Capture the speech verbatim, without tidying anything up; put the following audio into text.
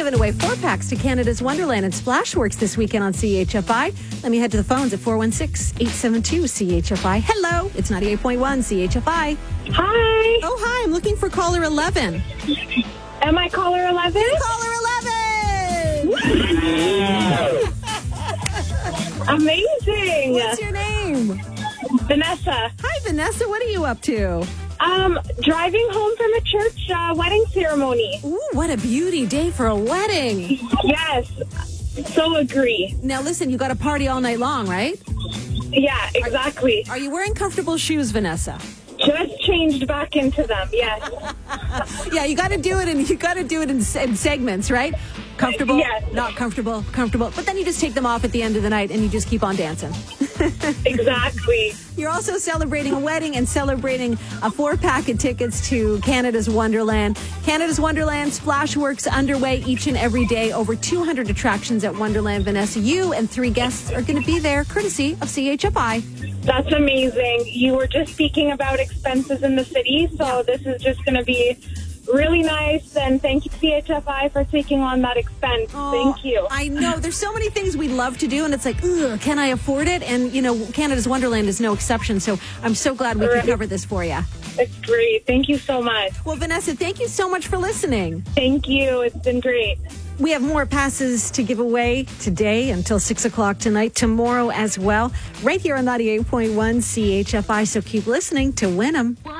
giving away four packs to Canada's Wonderland and Splashworks this weekend on C H F I. Let me head to the phones at four one six, eight seven two, C H F I. Hello, it's ninety-eight point one C H F I. Hi. Oh, hi, I'm looking for caller eleven. Am I caller eleven? Caller eleven! Amazing. What's your name? Vanessa. Hi, Vanessa. What are you up to? Um, driving home from a church uh, wedding ceremony. Ooh, what a beauty day for a wedding. Yes. So agree. Now, listen, you got to party all night long, right? Yeah, exactly. Are you wearing comfortable shoes, Vanessa? Just changed back into them. Yes. Yeah, you got to do it, and you got to do it in, in segments, right? Comfortable, Yes. not comfortable, comfortable. But then you just take them off at the end of the night, and you just keep on dancing. Exactly. You're also celebrating a wedding and celebrating a four-pack of tickets to Canada's Wonderland. Canada's Wonderland Splashworks underway each and every day. Over two hundred attractions at Wonderland. Vanessa, you and three guests are going to be there, courtesy of C H F I. That's amazing. You were just speaking about expenses in the city, so this is just going to be really nice, and thank you, C H F I, for taking on that expense. Oh, thank you. I know. There's so many things we'd love to do, and it's like, ugh, can I afford it? And, you know, Canada's Wonderland is no exception, so I'm so glad we Right. can cover this for you. It's great. Thank you so much. Well, Vanessa, thank you so much for listening. Thank you. It's been great. We have more passes to give away today until six o'clock tonight, tomorrow as well, right here on ninety-eight point one C H F I, so keep listening to win them.